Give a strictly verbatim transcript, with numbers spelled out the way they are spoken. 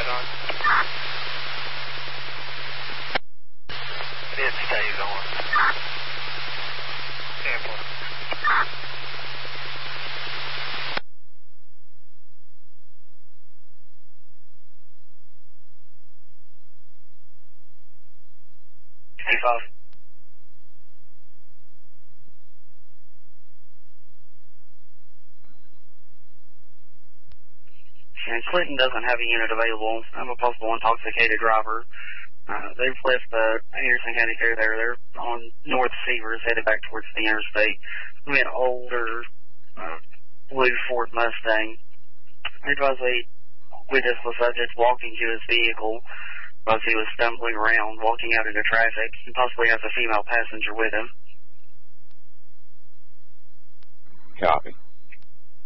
right on. It stays on. Sample. fifty-five. And Clinton doesn't have a unit available. I'm a possible intoxicated driver. Uh, they've left the Anderson County Fair there. They're on North Severs, headed back towards the interstate. We had an older uh, blue Ford Mustang. I advise they witnessed the subject walking to his vehicle as he was stumbling around, walking out into traffic. He possibly has a female passenger with him. Copy.